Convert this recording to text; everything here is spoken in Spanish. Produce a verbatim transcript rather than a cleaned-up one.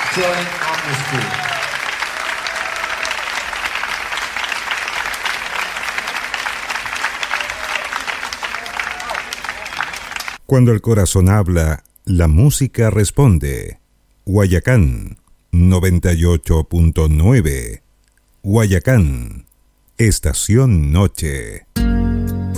Join Atmosphere. Cuando el corazón habla, la música responde. Guayacán noventa y ocho punto nueve. Guayacán, Estación Noche.